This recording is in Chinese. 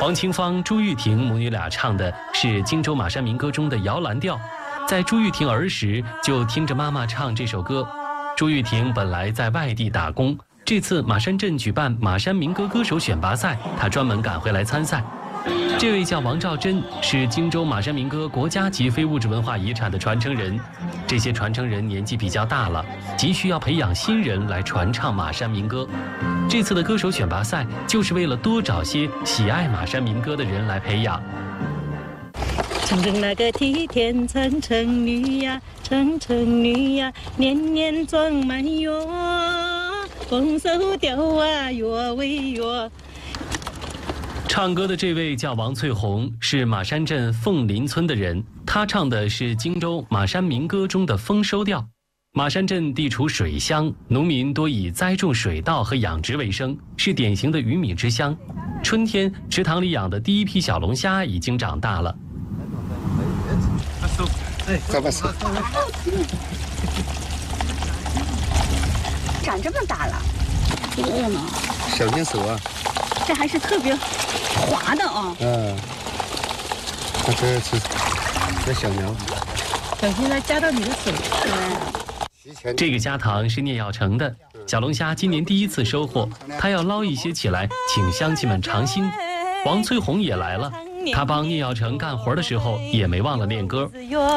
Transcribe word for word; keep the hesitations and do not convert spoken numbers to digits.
黄清芳、朱玉婷母女俩唱的是荆州马山民歌中的摇篮调。在朱玉婷儿时就听着妈妈唱这首歌。朱玉婷本来在外地打工，这次马山镇举办马山民歌歌手选拔赛，她专门赶回来参赛。这位叫王兆珍，是荆州马山民歌国家级非物质文化遗产的传承人。这些传承人年纪比较大了，急需要培养新人来传唱马山民歌。这次的歌手选拔赛就是为了多找些喜爱马山民歌的人来培养。 城城那个梯田，城城女呀，城城女呀，年年装满月，丰收调啊，月为月。 唱歌的这位叫王翠红，是马山镇凤林村的人。她唱的是荆州马山民歌中的丰收调。马山镇地处水乡，农民多以栽种水稻和养殖为生，是典型的鱼米之乡。春天，池塘里养的第一批小龙虾已经长大了。 走吧，走。 长这么大了，这个呢？ 小年手啊。 这还是特别滑的啊！ 嗯，它这是这小苗， 小心它夹到你的手。 这个虾糖是聂耀成的，小龙虾今年第一次收获，他要捞一些起来，请乡亲们尝新。王翠红也来了，她帮聂耀成干活的时候也没忘了练歌。